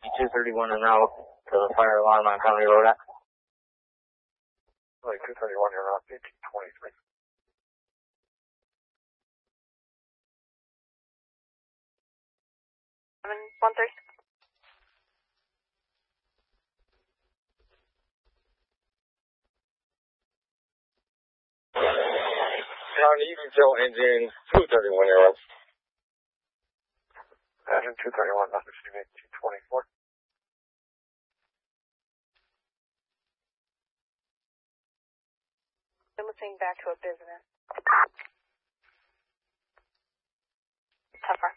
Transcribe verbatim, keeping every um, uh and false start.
two thirty-one and out to the fire alarm on County Road. Like two thirty-one, you're on eighteen twenty-three. Seven one three. County Detail Engine two thirty-one, you're on. Engine two thirty-one, nothing receiving eighteen twenty-four. Listening back to a business. Tougher.